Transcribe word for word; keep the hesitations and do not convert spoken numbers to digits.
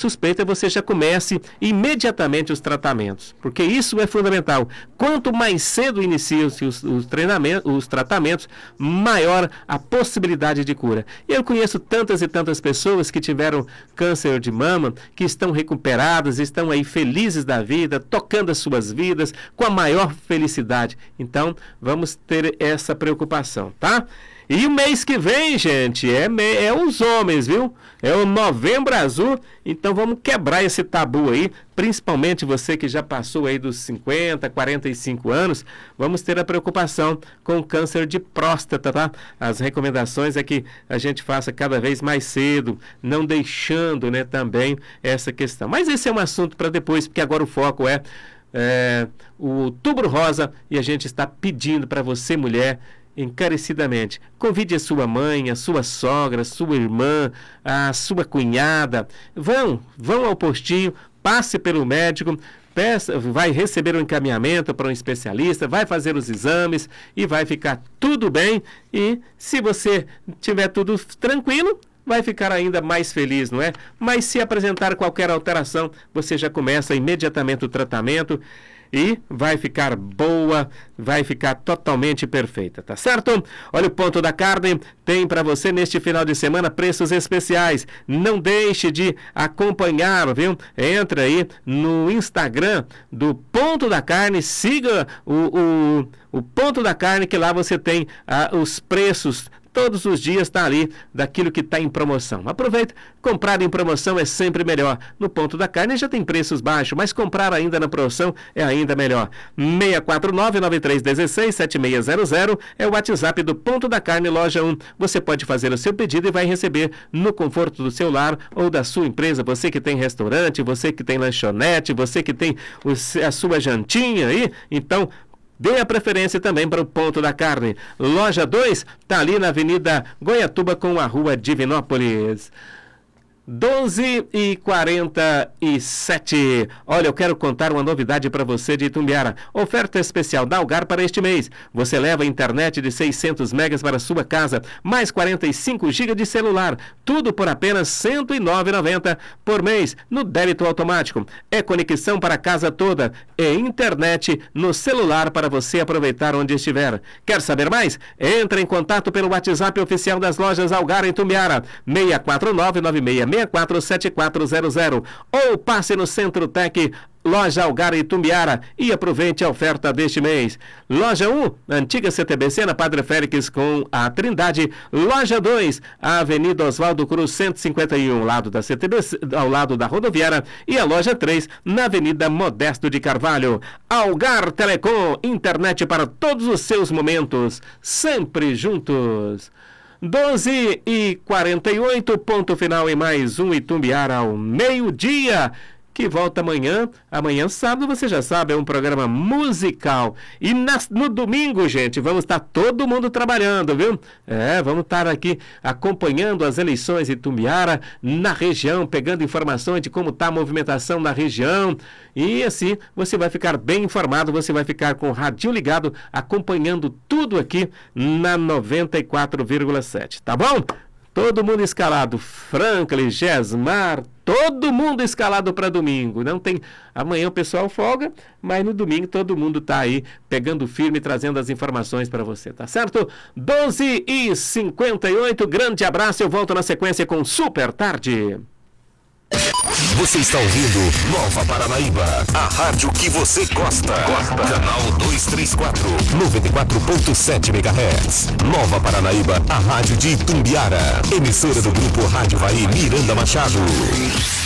suspeita, você já comece imediatamente os tratamentos, porque isso é fundamental. Quanto mais cedo iniciam-se os, os treinamentos, os tratamentos, maior a possibilidade de cura. E eu conheço tantas e tantas pessoas que tiveram câncer de mama, que estão recuperadas, estão aí felizes da vida, tocando as suas vidas com a maior felicidade. Então, vamos ter essa preocupação, tá? E o mês que vem, gente, é, me... é os homens, viu? É o Novembro Azul, então vamos quebrar esse tabu aí, principalmente você que já passou aí dos cinquenta, quarenta e cinco anos, vamos ter a preocupação com o câncer de próstata, tá? As recomendações é que a gente faça cada vez mais cedo, não deixando, né, também essa questão. Mas esse é um assunto para depois, porque agora o foco é, é o Outubro Rosa e a gente está pedindo para você, mulher, encarecidamente, convide a sua mãe, a sua sogra, a sua irmã, a sua cunhada, vão, vão ao postinho, passe pelo médico, peça, vai receber um encaminhamento para um especialista, vai fazer os exames e vai ficar tudo bem. E se você tiver tudo tranquilo, vai ficar ainda mais feliz, não é? Mas se apresentar qualquer alteração, você já começa imediatamente o tratamento e vai ficar boa, vai ficar totalmente perfeita, tá certo? Olha, o Ponto da Carne tem para você neste final de semana preços especiais. Não deixe de acompanhar, viu? Entra aí no Instagram do Ponto da Carne, siga o, o, o Ponto da Carne, que lá você tem ah, os preços. Todos os dias está ali daquilo que está em promoção. Aproveita, comprar em promoção é sempre melhor. No Ponto da Carne já tem preços baixos, mas comprar ainda na promoção é ainda melhor. seis quatro nove, nove três um seis, sete seis zero zero é o WhatsApp do Ponto da Carne, loja um. Você pode fazer o seu pedido e vai receber no conforto do seu lar ou da sua empresa. Você que tem restaurante, você que tem lanchonete, você que tem o, a sua jantinha aí, então dê a preferência também para o Ponto da Carne. Loja dois está ali na Avenida Goiatuba com a Rua Divinópolis. doze e quarenta e sete. Olha, eu quero contar uma novidade para você de Itumbiara. Oferta especial da Algar para este mês. Você leva internet de seiscentos megas para sua casa, mais quarenta e cinco gigas de celular. Tudo por apenas cento e nove reais e noventa centavos por mês, no débito automático. É conexão para a casa toda. É internet no celular para você aproveitar onde estiver. Quer saber mais? Entre em contato pelo WhatsApp oficial das lojas Algar em Itumbiara. seis quatro nove, nove seis seis quatro sete quatro zero zero ou passe no Centro Tec, Loja Algar e Itumbiara, e aproveite a oferta deste mês. Loja um, antiga C T B C na Padre Félix com a Trindade. Loja dois, a Avenida Oswaldo Cruz cento e cinquenta e um, lado da C T B C, ao lado da rodoviária, e a Loja três, na Avenida Modesto de Carvalho. Algar Telecom, internet para todos os seus momentos, sempre juntos. doze e quarenta e oito, ponto final em mais um Itumbiara ao meio-dia, que volta amanhã. Amanhã, sábado, você já sabe, é um programa musical. E nas, no domingo, gente, vamos estar todo mundo trabalhando, viu? É, vamos estar aqui acompanhando as eleições em Itumbiara, na região, pegando informações de como está a movimentação na região. E assim, você vai ficar bem informado, você vai ficar com o radinho ligado, acompanhando tudo aqui na noventa e quatro vírgula sete, tá bom? Todo mundo escalado, Franklin, Gesmar, todo mundo escalado para domingo. Não tem, amanhã o pessoal folga, mas no domingo todo mundo tá aí pegando firme, trazendo as informações para você, tá certo? doze e cinquenta e oito, grande abraço, eu volto na sequência com Super Tarde. Você está ouvindo Nova Paranaíba, a rádio que você gosta. Gosta. Canal duzentos e trinta e quatro, noventa e quatro ponto sete megahertz. Nova Paranaíba, a rádio de Itumbiara. Emissora do grupo Rádio Vai Miranda Machado.